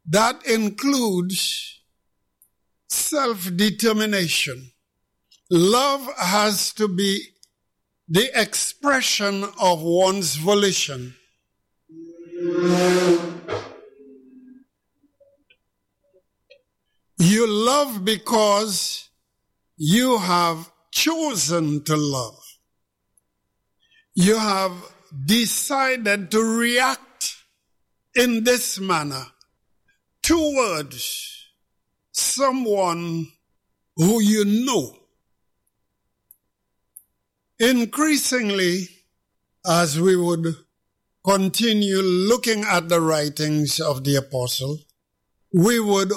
that includes self-determination. Love has to be the expression of one's volition. You love because you have chosen to love. You have decided to react in this manner towards someone who you know. Increasingly, as we would continue looking at the writings of the apostle, we would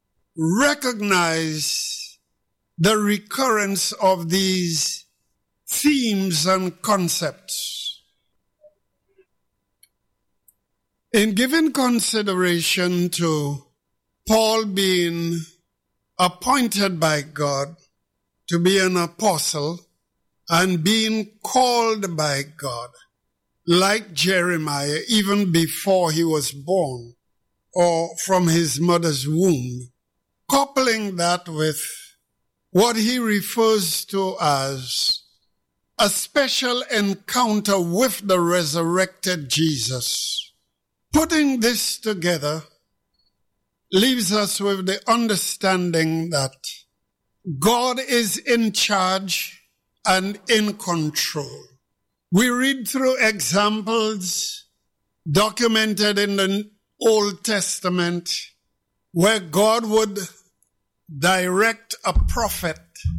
recognize the recurrence of these themes and concepts. In giving consideration to Paul being appointed by God to be an apostle and being called by God, like Jeremiah, even before he was born or from his mother's womb, coupling that with what he refers to as a special encounter with the resurrected Jesus. Putting this together leaves us with the understanding that God is in charge and in control. We read through examples documented in the Old Testament where God would direct a prophet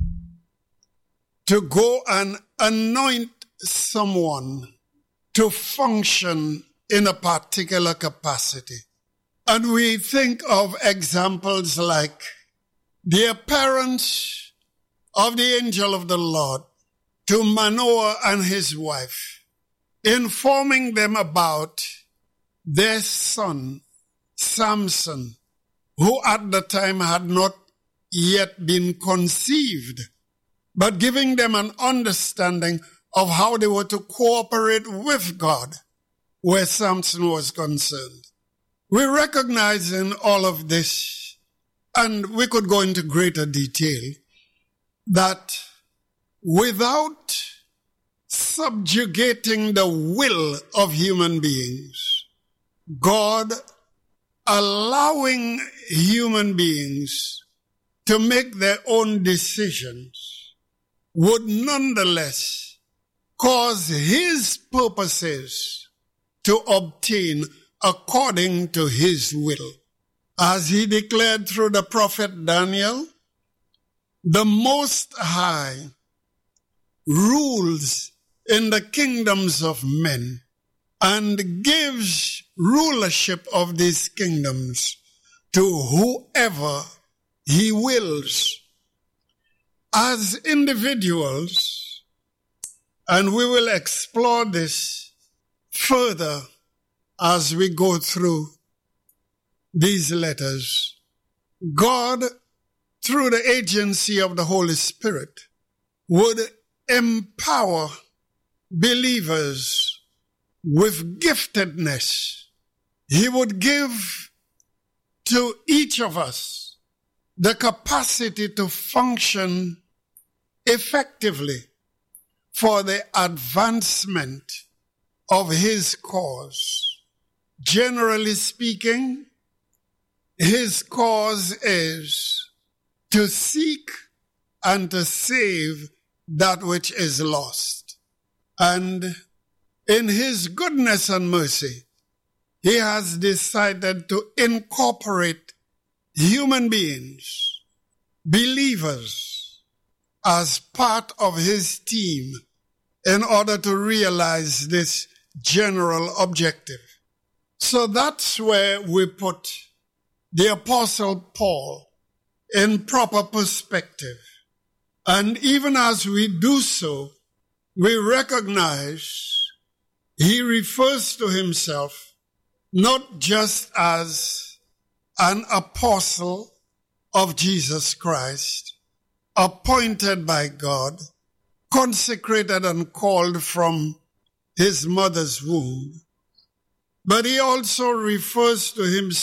to go and anoint someone to function in a particular capacity. And we think of examples like the appearance of the angel of the Lord to Manoah and his wife, informing them about their son, Samson, who at the time had not yet been conceived, but giving them an understanding of how they were to cooperate with God where Samson was concerned. We recognize in all of this, and we could go into greater detail, that without subjugating the will of human beings, God allowing human beings to make their own decisions would nonetheless cause his purposes to obtain according to his will. As he declared through the prophet Daniel, the Most High rules in the kingdoms of men and gives rulership of these kingdoms to whoever he wills. As individuals, and we will explore this further as we go through these letters, God, through the agency of the Holy Spirit, would empower believers with giftedness. He would give to each of us the capacity to function effectively for the advancement of his cause. Generally speaking, his cause is to seek and to save that which is lost. And in his goodness and mercy, he has decided to incorporate human beings, believers, as part of his team in order to realize this general objective. So that's where we put the Apostle Paul in proper perspective. And even as we do so, we recognize he refers to himself not just as an apostle of Jesus Christ, appointed by God, consecrated and called from his mother's womb, but he also refers to himself